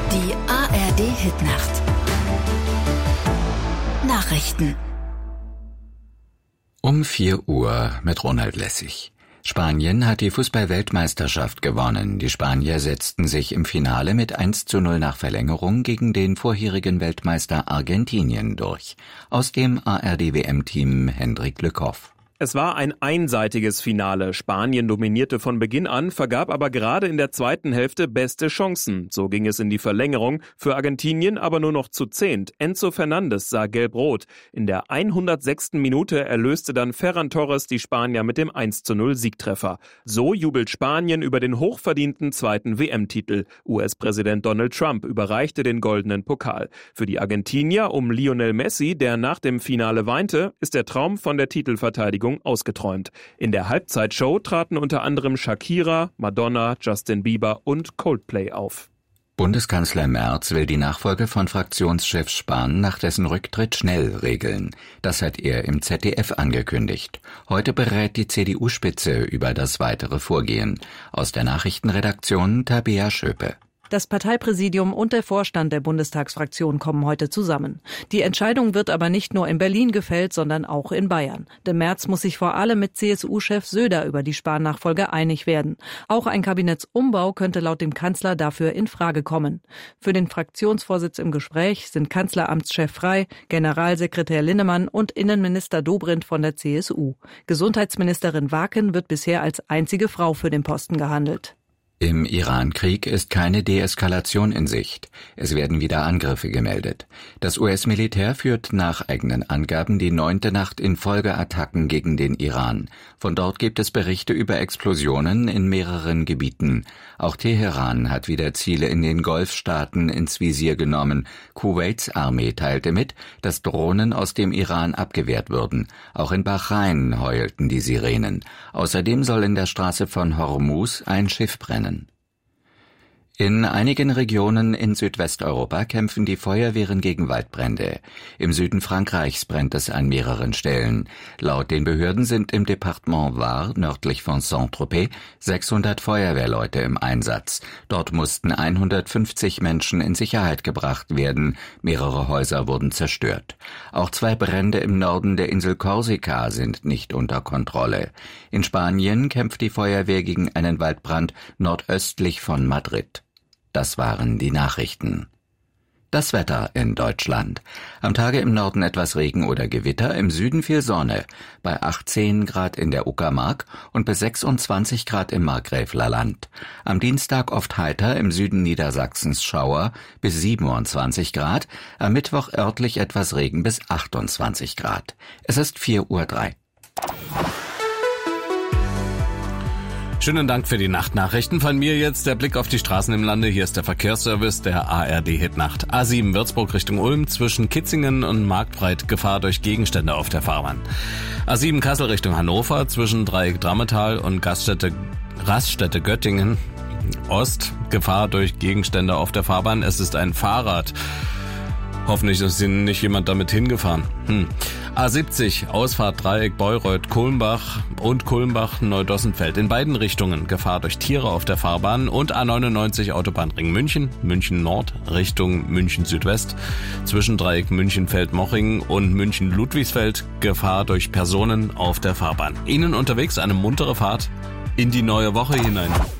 Die ARD-Hitnacht. Nachrichten. Um 4 Uhr mit Ronald Lessig. Spanien hat die Fußball-Weltmeisterschaft gewonnen. Die Spanier setzten sich im Finale mit 1:0 nach Verlängerung gegen den vorherigen Weltmeister Argentinien durch. Aus dem ARD-WM-Team Hendrik Lückhoff. Es war ein einseitiges Finale. Spanien dominierte von Beginn an, vergab aber gerade in der zweiten Hälfte beste Chancen. So ging es in die Verlängerung, für Argentinien aber nur noch zu 10. Enzo Fernandes sah gelb-rot. In der 106. Minute erlöste dann Ferran Torres die Spanier mit dem 1:0 Siegtreffer. So jubelt Spanien über den hochverdienten zweiten WM-Titel. US-Präsident Donald Trump überreichte den goldenen Pokal. Für die Argentinier um Lionel Messi, der nach dem Finale weinte, ist der Traum von der Titelverteidigung ausgeträumt. In der Halbzeitshow traten unter anderem Shakira, Madonna, Justin Bieber und Coldplay auf. Bundeskanzler Merz will die Nachfolge von Fraktionschef Spahn nach dessen Rücktritt schnell regeln. Das hat er im ZDF angekündigt. Heute berät die CDU-Spitze über das weitere Vorgehen. Aus der Nachrichtenredaktion Tabea Schöpe. Das Parteipräsidium und der Vorstand der Bundestagsfraktion kommen heute zusammen. Die Entscheidung wird aber nicht nur in Berlin gefällt, sondern auch in Bayern. Denn Merz muss sich vor allem mit CSU-Chef Söder über die Spahn-Nachfolge einig werden. Auch ein Kabinettsumbau könnte laut dem Kanzler dafür in Frage kommen. Für den Fraktionsvorsitz im Gespräch sind Kanzleramtschef Frey, Generalsekretär Linnemann und Innenminister Dobrindt von der CSU. Gesundheitsministerin Waken wird bisher als einzige Frau für den Posten gehandelt. Im Iran-Krieg ist keine Deeskalation in Sicht. Es werden wieder Angriffe gemeldet. Das US-Militär führt nach eigenen Angaben die 9. Nacht in Folge Attacken gegen den Iran. Von dort gibt es Berichte über Explosionen in mehreren Gebieten. Auch Teheran hat wieder Ziele in den Golfstaaten ins Visier genommen. Kuwaits Armee teilte mit, dass Drohnen aus dem Iran abgewehrt würden. Auch in Bahrain heulten die Sirenen. Außerdem soll in der Straße von Hormuz ein Schiff brennen. In einigen Regionen in Südwesteuropa kämpfen die Feuerwehren gegen Waldbrände. Im Süden Frankreichs brennt es an mehreren Stellen. Laut den Behörden sind im Departement Var, nördlich von Saint-Tropez, 600 Feuerwehrleute im Einsatz. Dort mussten 150 Menschen in Sicherheit gebracht werden. Mehrere Häuser wurden zerstört. Auch 2 Brände im Norden der Insel Korsika sind nicht unter Kontrolle. In Spanien kämpft die Feuerwehr gegen einen Waldbrand nordöstlich von Madrid. Das waren die Nachrichten. Das Wetter in Deutschland. Am Tage im Norden etwas Regen oder Gewitter, im Süden viel Sonne. Bei 18 Grad in der Uckermark und bis 26 Grad im Markgräflerland. Am Dienstag oft heiter, im Süden Niedersachsens Schauer bis 27 Grad. Am Mittwoch örtlich etwas Regen bis 28 Grad. Es ist 4:03 Uhr. Schönen Dank für die Nachtnachrichten. Von mir jetzt der Blick auf die Straßen im Lande. Hier ist der Verkehrsservice der ARD-Hitnacht. A7 Würzburg Richtung Ulm zwischen Kitzingen und Marktbreit Gefahr durch Gegenstände auf der Fahrbahn. A7 Kassel Richtung Hannover zwischen Dreieck Drammetal und Raststätte Göttingen Ost Gefahr durch Gegenstände auf der Fahrbahn. Es ist ein Fahrrad. Hoffentlich ist nicht jemand damit hingefahren. A70, Ausfahrt Dreieck Bayreuth-Kulmbach und Kulmbach-Neudossenfeld. In beiden Richtungen Gefahr durch Tiere auf der Fahrbahn und A99 Autobahnring München, München Nord Richtung München Südwest. Zwischen Dreieck München-Feldmoching und München-Ludwigsfeld Gefahr durch Personen auf der Fahrbahn. Ihnen unterwegs eine muntere Fahrt in die neue Woche hinein.